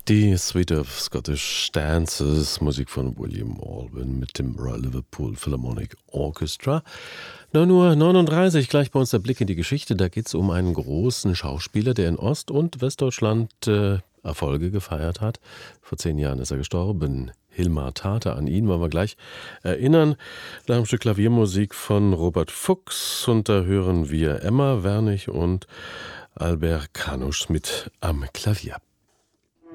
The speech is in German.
Die Suite of Scottish Stances, Musik von William Alban mit dem Royal Liverpool Philharmonic Orchestra. 9:39 Uhr, gleich bei uns der Blick in die Geschichte. Da geht es um einen großen Schauspieler, der in Ost- und Westdeutschland Erfolge gefeiert hat. Vor 10 Jahren ist er gestorben. Hilmar Tater, an ihn wollen wir gleich erinnern. Nach dem Stück Klaviermusik von Robert Fuchs. Und da hören wir Emma Wernig und Albert Kanusch mit am Klavier.